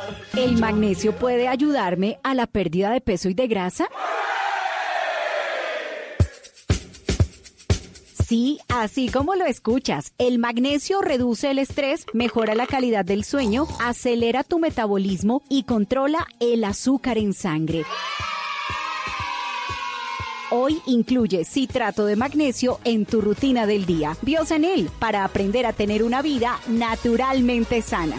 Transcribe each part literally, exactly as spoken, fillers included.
¿El magnesio puede ayudarme a la pérdida de peso y de grasa? Sí, así como lo escuchas, el magnesio reduce el estrés, mejora la calidad del sueño, acelera tu metabolismo y controla el azúcar en sangre. Hoy incluye citrato de magnesio en tu rutina del día. Biosanel, para aprender a tener una vida naturalmente sana.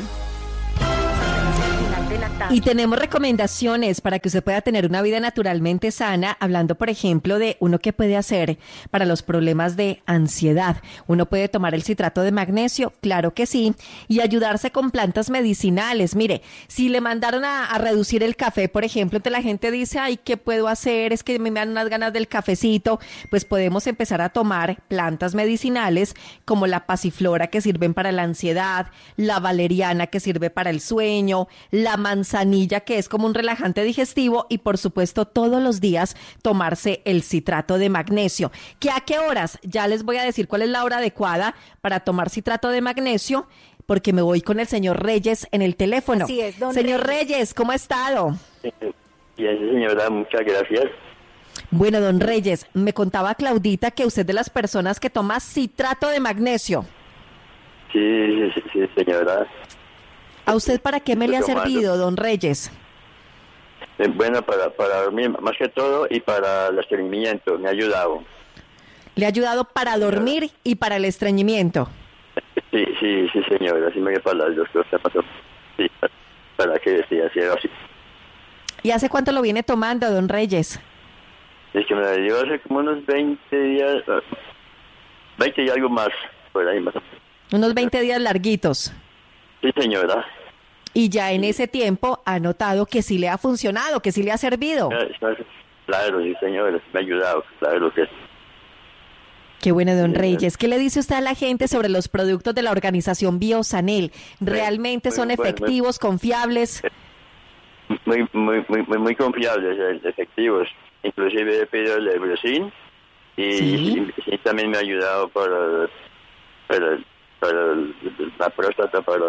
Y tenemos recomendaciones para que usted pueda tener una vida naturalmente sana, hablando, por ejemplo, de uno que puede hacer para los problemas de ansiedad. Uno puede tomar el citrato de magnesio, claro que sí, y ayudarse con plantas medicinales. Mire, si le mandaron a, a reducir el café, por ejemplo, entonces la gente dice, ay, ¿qué puedo hacer? Es que me dan unas ganas del cafecito. Pues podemos empezar a tomar plantas medicinales como la pasiflora, que sirven para la ansiedad, la valeriana, que sirve para el sueño, la manzanilla, que es como un relajante digestivo, y por supuesto todos los días tomarse el citrato de magnesio. ¿Que a qué horas? Ya les voy a decir cuál es la hora adecuada para tomar citrato de magnesio, porque me voy con el señor Reyes en el teléfono. Así es, don Señor Reyes. Reyes, ¿cómo ha estado? Bien, señora, muchas gracias. Bueno, don Reyes, me contaba Claudita que usted es de las personas que toma citrato de magnesio. Sí, sí, sí, señora. ¿A usted para qué me le ha Estoy tomando. servido, don Reyes? Eh, Bueno, para, para dormir más que todo y para el estreñimiento, me ha ayudado. Le ha ayudado para dormir y para el estreñimiento. Sí, sí, sí, señora, así me para las dos cosas. pasó. Sí, para, para que sí, así era así. ¿Y hace cuánto lo viene tomando, don Reyes? Es que me la dio hace como unos veinte días, ah, veinte y algo más, por ahí más. Unos veinte días larguitos. Sí, señora. Y ya en ese tiempo ha notado que sí le ha funcionado, que sí le ha servido. Claro, sí, señora, me ha ayudado, claro que sí. Qué bueno, don Reyes. ¿Qué le dice usted a la gente sobre los productos de la organización Biosanel? ¿Realmente muy son bueno, muy- efectivos, confiables? Muy, muy, muy, muy, muy confiables, eh, efectivos. Inclusive he pedido el Ebrosin y, Sí. y, y también me ha ayudado para, para, para la próstata, para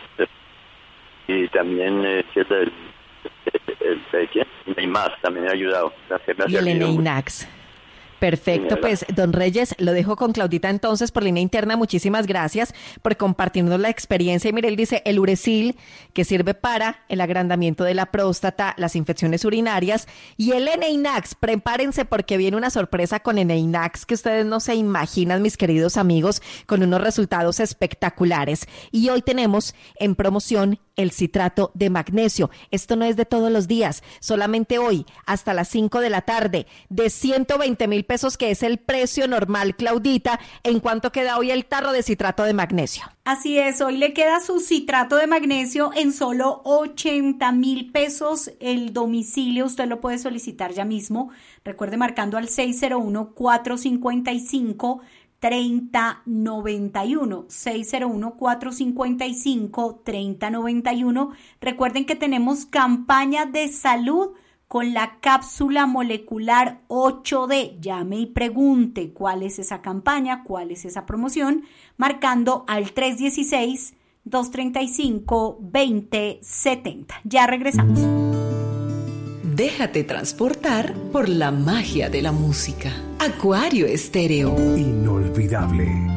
y también eh, el, el, el, el, el, más también me ha ayudado. Que me ha Y el servido mucho. Eneinax. Perfecto, Señora. pues don Reyes, lo dejo con Claudita entonces por línea interna. Muchísimas gracias por compartirnos la experiencia. Y mire, él dice el Uresil, que sirve para el agrandamiento de la próstata, las infecciones urinarias, y el Eneinax. Prepárense porque viene una sorpresa con Eneinax que ustedes no se imaginan, mis queridos amigos, con unos resultados espectaculares. Y hoy tenemos en promoción el citrato de magnesio. Esto no es de todos los días, solamente hoy, hasta las cinco de la tarde, de ciento veinte mil pesos, que es el precio normal. Claudita, ¿en cuánto queda hoy el tarro de citrato de magnesio? Así es, hoy le queda su citrato de magnesio en solo ochenta mil pesos. El domicilio usted lo puede solicitar ya mismo. Recuerde marcando al seis cero uno, cuatro cinco cinco, tres cero nueve uno, seis cero uno, cuatro cinco cinco, tres cero nueve uno. Recuerden que tenemos campaña de salud con la cápsula molecular ocho D. Llame y pregunte cuál es esa campaña, cuál es esa promoción, marcando al tres uno seis, dos tres cinco, dos cero siete cero. Ya regresamos. Déjate transportar por la magia de la música. Acuario Estéreo. Inolvidable.